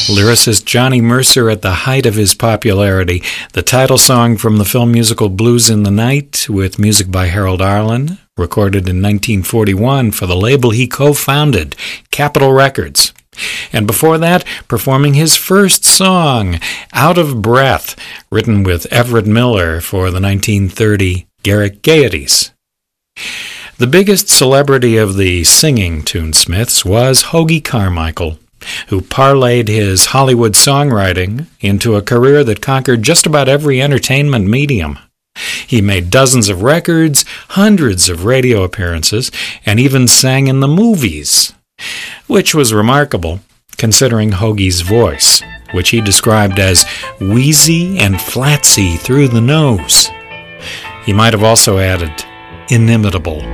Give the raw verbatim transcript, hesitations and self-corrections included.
Lyricist Johnny Mercer at the height of his popularity. The title song from the film musical Blues in the Night, with music by Harold Arlen, recorded in nineteen forty-one for the label he co-founded, Capitol Records. And before that, performing his first song, Out of Breath, written with Everett Miller for the nineteen thirty Garrick Gaieties. The biggest celebrity of the singing Tunesmiths was Hoagy Carmichael, who parlayed his Hollywood songwriting into a career that conquered just about every entertainment medium. He made dozens of records, hundreds of radio appearances, and even sang in the movies, which was remarkable considering Hoagy's voice, which he described as wheezy and flatsy through the nose. He might have also added, inimitable.